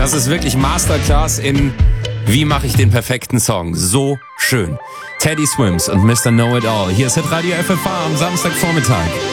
Das ist wirklich Masterclass in wie mache ich den perfekten Song. So schön. Teddy Swims und Mr. Know It All. Hier ist Hitradio FFH am Samstagvormittag.